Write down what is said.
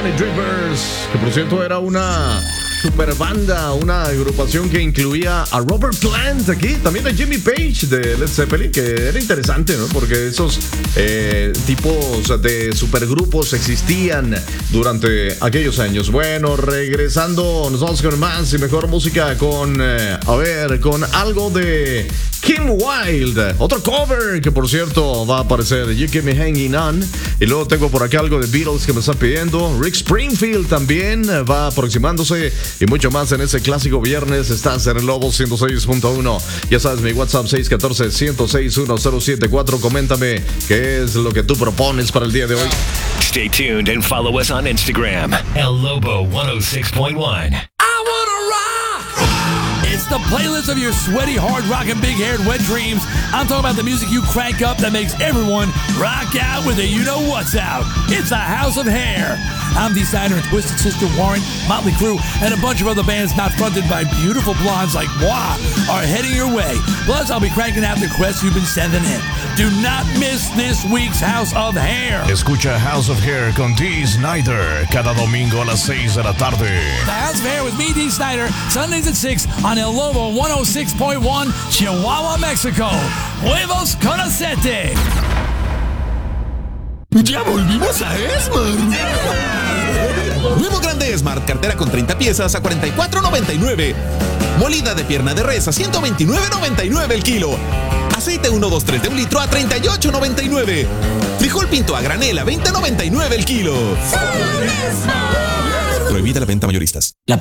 Honey Drippers, que por cierto era una super banda, una agrupación que incluía a Robert Plant aquí, también a Jimmy Page de Led Zeppelin, que era interesante, ¿no? Porque esos tipos de supergrupos existían durante aquellos años. Bueno, regresando, nos vamos con más y mejor música con algo de Kim Wilde, otro cover que por cierto va a aparecer, You Keep Me Hanging On. Y luego tengo por acá algo de Beatles que me están pidiendo. Rick Springfield también va aproximándose. Y mucho más en ese clásico viernes. Estás en el Lobo 106.1. Ya sabes, mi WhatsApp 614-106-1074. Coméntame qué es lo que tú propones para el día de hoy. Stay tuned and follow us on Instagram. El Lobo 106.1. It's the playlist of your sweaty, hard rockin', big haired, wet dreams. I'm talking about the music you crank up that makes everyone rock out with a you know what's out. It's a house of hair. I'm Dee Snider and Twisted Sister Warrant, Motley Crue, and a bunch of other bands not fronted by beautiful blondes like moi are heading your way. Plus, I'll be cranking out the requests you've been sending in. Do not miss this week's House of Hair. Escucha House of Hair con Dee Snider cada domingo a las 6 de la tarde. The House of Hair with me, Dee Snider, Sundays at 6 on El Lobo 106.1, Chihuahua, Mexico. Huevos con acete. ¡Ya volvimos a Esmart! Nuevo grande Esmart, cartera con 30 piezas a $44.99. Molida de pierna de res a $129.99 el kilo. Aceite 123 de un litro a $38.99. Frijol pinto a granel a $20.99 el kilo. Prohibida la venta mayoristas.